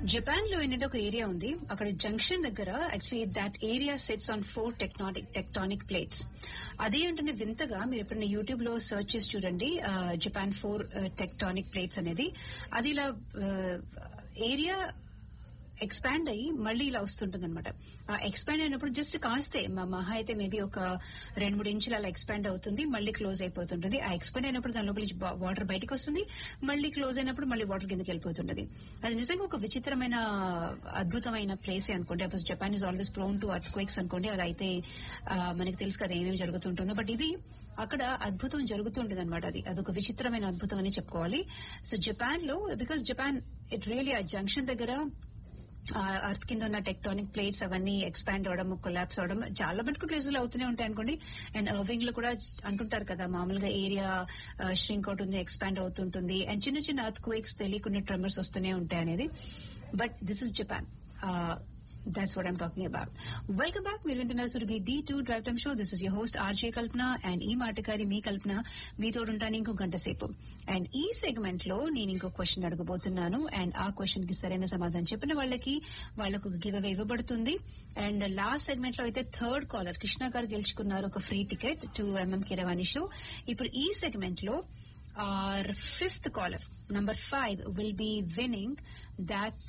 Japan లో ఏంటంటే ఒక ఏరియా ఉంది. అక్కడ జంక్షన్ దగ్గర actually that area sets on 4 tectonic plates. అదే ఏంటంటే వింతగా మీరు ఎప్పుడైనా యూట్యూబ్ లో సర్చ్ చేసి చూడండి, జపాన్ 4 టెక్టానిక్ ప్లేట్స్ అనేది. అది ఇలా ఏరియా ఎక్స్పాండ్ అయ్యి మళ్ళీ ఇలా వస్తుంటుంది అనమాట. ఆ ఎక్స్పాండ్ అయినప్పుడు జస్ట్ కాస్తే మహా అయితే మేబీ ఒక 2-3 ఇంచులు అలా ఎక్స్పాండ్ అవుతుంది, మళ్ళీ క్లోజ్ అయిపోతుంటుంది. ఆ ఎక్స్పాండ్ అయినప్పుడు దాని లోపల వాటర్ బయటకు వస్తుంది, మళ్ళీ క్లోజ్ అయినప్పుడు మళ్ళీ వాటర్ కిందకి వెళ్ళిపోతుంటది. అది నిజంగా ఒక విచిత్రమైన అద్భుతమైన ప్లేసే అనుకోండి. అప్పుడు Japan is always prone to earth quakes అనుకోండి. అలా అయితే మనకి తెలుసు కదా ఏమేమి జరుగుతుంటుందో. బట్ ఇది అక్కడ అద్భుతం జరుగుతుంటుంది అనమాట. అదొక విచిత్రమైన అద్భుతం అని చెప్పుకోవాలి. సో జపాన్ లో బికాస్ జపాన్ ఇట్ రియలీ ఆ జంక్షన్ దగ్గర అర్త్ కింద ఉన్న టెక్టానిక్ ప్లేట్స్ అవన్నీ ఎక్స్పాండ్ అవడం, కొలాప్స్ అవడం చాలా మటుకు ప్లేసెస్ అవుతూనే ఉంటాయి అనుకోండి. అండ్ అర్వింగ్ లో కూడా అంటుంటారు కదా, మామూలుగా ఏరియా ష్రింక్ అవుతుంది, ఎక్స్పాండ్ అవుతుంటుంది, అండ్ చిన్న చిన్న అర్త్ క్వేక్స్ తెలియకుండా ట్రెమర్స్ వస్తూనే ఉంటాయి అనేది. But this is Japan. That's what I'm talking about. Welcome back. We're into Surabhi D2 Drive Time Show. This is your host RJ Kalpana and ఈ మాటకారి మీ కల్పన మీతో ఉంటాను ఇంకో గంట సేపు. అండ్ ఈ సెగ్మెంట్ లో నేను ఇంకో క్వశ్చన్ అడగబోతున్నాను. అండ్ ఆ క్వశ్చన్ కి సరైన సమాధానం చెప్పిన వాళ్లకు గివ్ అవే ఇవ్వబడుతుంది. అండ్ లాస్ట్ సెగ్మెంట్ లో అయితే థర్డ్ కాలర్ కృష్ణ గారు గెలుచుకున్నారు ఒక free ticket to MM Keeravani show. ఇప్పుడు ఈ సెగ్మెంట్ లో our fifth caller, number 5, will be winning that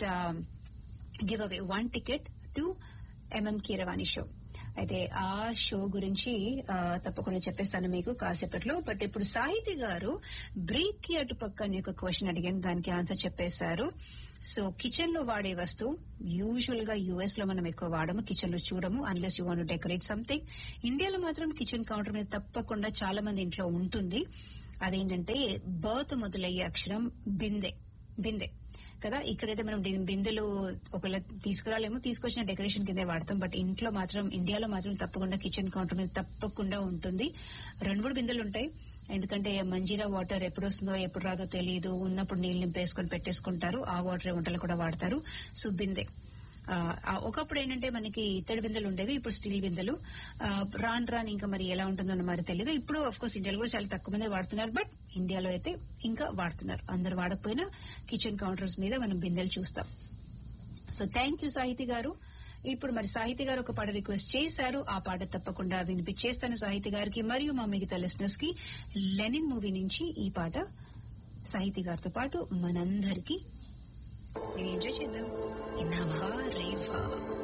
give away 1 ticket to MM Keeravani show. అయితే ఆ షో గురించి తప్పకుండా చెప్పేస్తాను మీకు కాసేపట్లో. బట్ ఇప్పుడు సాహితి గారు బ్రేక్ కి అటుపక్క అని ఒక క్వశ్చన్ అడిగాను, దానికి ఆన్సర్ చెప్పేశారు. సో కిచెన్ లో వాడే వస్తువు యూజువల్ గా యుఎస్ లో మనం ఎక్కువ వాడము, కిచెన్ లో చూడము unless you want to decorate something. ఇండియాలో మాత్రం కిచెన్ కౌంటర్ మీద తప్పకుండా చాలా మంది ఇంట్లో ఉంటుంది. అదేంటంటే బర్త్ మొదలయ్యే అక్షరం బిందె కదా. ఇక్కడైతే మనం బిందెలు ఒకవేళ తీసుకురాలేమో, తీసుకొచ్చిన డెకరేషన్ కిందే వాడతాం. బట్ ఇంట్లో మాత్రం ఇండియాలో మాత్రం తప్పకుండా కిచెన్ కౌంటర్ మీద తప్పకుండా ఉంటుంది. 2-3 బిందెలు ఉంటాయి. ఎందుకంటే మంజీరా వాటర్ ఎప్పుడు వస్తుందో ఎప్పుడు రాదో తెలియదు, ఉన్నప్పుడు నీళ్లు నింపేసుకొని పెట్టేసుకుంటారు. ఆ వాటర్ వంటలు కూడా వాడతారు. సో బిందె ఒకప్పుడు ఏంటంటే మనకి ఇత్తడి బిందెలు ఉండేవి, ఇప్పుడు స్టీల్ బిందెలు. రాను ఇంకా మరి ఎలా ఉంటుందో మరి తెలియదు. ఇప్పుడు ఆఫ్ కోర్స్ ఇండియాలో కూడా చాలా తక్కువ మంది వాడుతున్నారు, బట్ ఇండియాలో అయితే ఇంకా వాడుతున్నారు. అందరు వాడకపోయినా కిచెన్ కౌంటర్స్ మీద మనం బిందెలు చూస్తాం. సో థ్యాంక్ యూ సాహితి గారు. ఇప్పుడు మరి సాహితి గారు ఒక పాట రిక్వెస్ట్ చేశారు, ఆ పాట తప్పకుండా వినిపించేస్తాను సాహితి గారికి మరియు మా మిగతా లిసనర్స్ కి. లెనిన్ మూవీ నుంచి ఈ పాట సాహితి గారితో పాటు మనందరికీ ఎంజాయ్ చేద్దాం. ఇన్నావా రేవా.